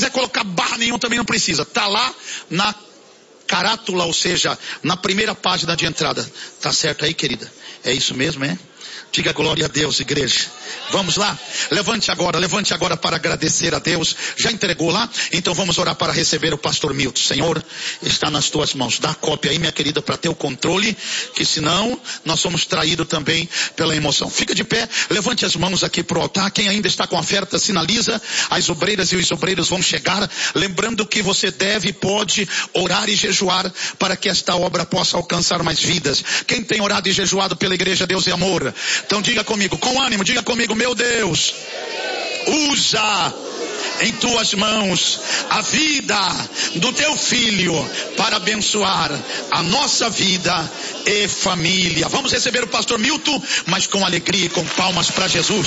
quiser colocar barra nenhuma também não precisa. Tá lá na carátula, ou seja, na primeira página de entrada. Tá certo aí, querida? É isso mesmo, é? Diga glória a Deus, igreja. Vamos lá? Levante agora para agradecer a Deus. Já entregou lá? Então vamos orar para receber o pastor Milton. Senhor, está nas tuas mãos. Dá a cópia aí, minha querida, para ter o controle, que senão nós somos traídos também pela emoção. Fica de pé, levante as mãos aqui para o altar. Quem ainda está com a oferta, sinaliza. As obreiras e os obreiros vão chegar. Lembrando que você deve e pode orar e jejuar para que esta obra possa alcançar mais vidas. Quem tem orado e jejuado pela igreja Deus e Amor? Então diga comigo, com ânimo, diga comigo, meu Deus, usa em tuas mãos a vida do teu filho para abençoar a nossa vida e família. Vamos receber o pastor Milton, mas com alegria e com palmas para Jesus.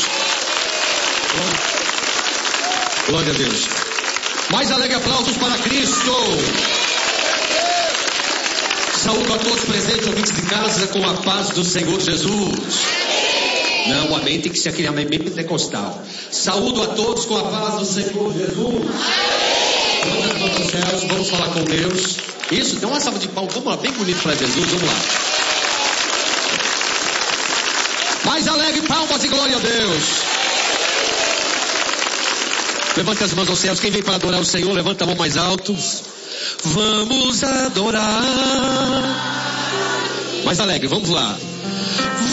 Glória a Deus. Mais alegre aplausos para Cristo. Saúdo a todos presentes, ouvintes de casa, com a paz do Senhor Jesus. Não, o amém tem que ser aquele amém bem pentecostal. Saúdo a todos com a paz do Senhor Jesus. Vamos, céus, vamos falar com Deus. Isso, dá uma salva de palmas, vamos lá, bem bonito para Jesus, vamos lá. Mais alegre, palmas e glória a Deus. Levanta as mãos aos céus, quem vem para adorar o Senhor, levanta a mão mais alto. Vamos adorar. Mais alegre, vamos lá.